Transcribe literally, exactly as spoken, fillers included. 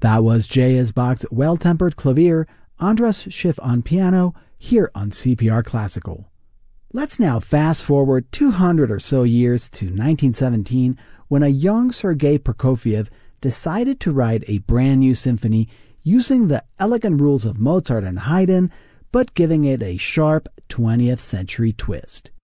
That was J S. Bach's Well-Tempered Clavier, Andras Schiff on piano, here on C P R Classical. Let's now fast forward two hundred or so years to nineteen seventeen, when a young Sergei Prokofiev decided to write a brand new symphony using the elegant rules of Mozart and Haydn, but giving it a sharp twentieth century twist.